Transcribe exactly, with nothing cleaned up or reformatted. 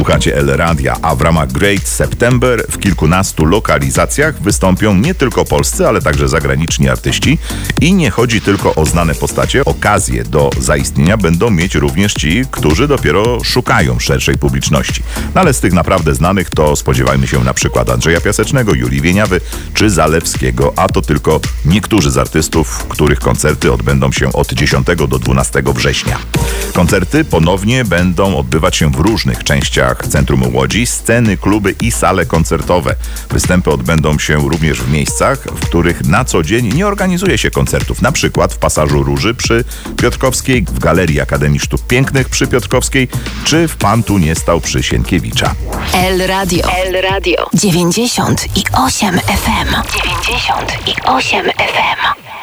Słuchacie L Radia, a w ramach Great September w kilkunastu lokalizacjach wystąpią nie tylko polscy, ale także zagraniczni artyści. I nie chodzi tylko o znane postacie. Okazję do zaistnienia będą mieć również ci, którzy dopiero szukają szerszej publiczności. No ale z tych naprawdę znanych to spodziewajmy się na przykład Andrzeja Piasecznego, Julii Wieniawy czy Zalewskiego, a to tylko niektórzy z artystów, których koncerty odbędą się od dziesiątego do dwunastego września. Koncerty ponownie będą odbywać się w różnych częściach centrum Łodzi, sceny, kluby i sale koncertowe. Występy odbędą się również w miejscach, w których na co dzień nie organizuje się koncertów. Na przykład w Pasażu Róży przy Piotrkowskiej, w Galerii Akademii Sztuk Pięknych przy Piotrkowskiej, czy w Pantu Nie Stał przy Sienkiewicza. L Radio. L Radio. dziewięćdziesiąt i osiem F M. dziewięćdziesiąt i osiem F M.